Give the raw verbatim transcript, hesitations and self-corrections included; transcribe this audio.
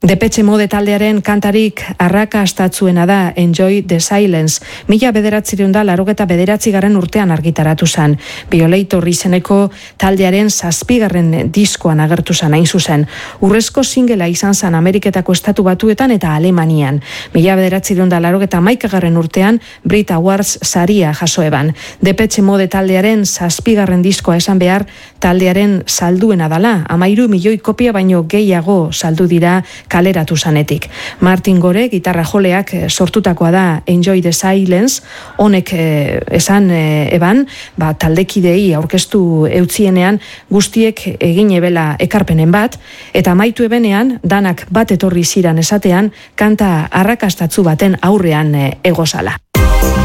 Depeche Mode taldearen kantarik arrakastatzuena da Enjoy the Silence. Mila bederatzireun da larogeta bederatzi garren urtean argitaratu zan. Violator izeneko taldearen zazpigarren diskoan agertu zan hain zuzen. Urrezko singela izan zan Ameriketako estatu batuetan eta Alemanian. Mila bederatzireun da larogeta maikagarren urtean Brit Awards saria jaso eban. Depeche Mode taldearen zazpigarren diskoa esan behar taldearen salduena dala. Amairu milioi kopia baino gehiago saldu dira kaleratu zanetik. Martin Gore, gitarra joleak sortutakoa da Enjoy the Silence, honek eh, esan eh, eban, ba, taldekidei aurkeztu eutzienean guztiek egin ebela ekarpenen bat, eta amaitu ebenean, danak bat etorri ziran esatean, kanta arrakastatzu baten aurrean eh, egozala.